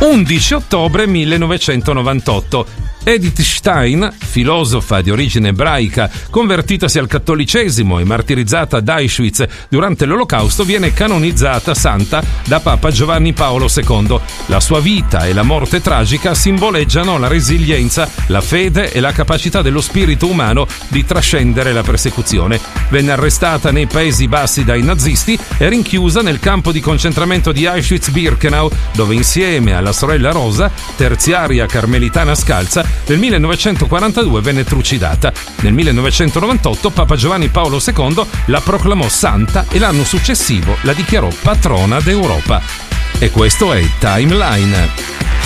11 ottobre 1998. Edith Stein, filosofa di origine ebraica, convertitasi al cattolicesimo e martirizzata ad Auschwitz durante l'Olocausto, viene canonizzata santa da Papa Giovanni Paolo II. La sua vita e la morte tragica simboleggiano la resilienza, la fede e la capacità dello spirito umano di trascendere la persecuzione. Venne arrestata nei Paesi Bassi dai nazisti e rinchiusa nel campo di concentramento di Auschwitz-Birkenau, dove insieme alla sorella Rosa, terziaria carmelitana scalza, nel 1942 venne trucidata. Nel 1998 Papa Giovanni Paolo II la proclamò santa e l'anno successivo la dichiarò patrona d'Europa. E questo è Timeline.